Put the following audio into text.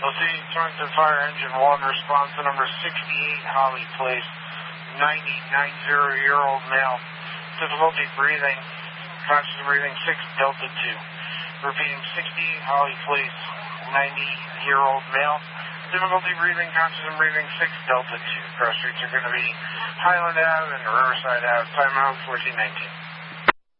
Torrington Fire Engine 1, response to number 68 Holly Place, 90-year-old male. Difficulty breathing, conscious breathing 6 Delta 2. Repeating 68 Holly Place, 90-year-old male. Difficulty breathing, conscious and breathing 6 Delta 2. Cross streets are going to be Highland Ave and Riverside Ave. Timeout 1419.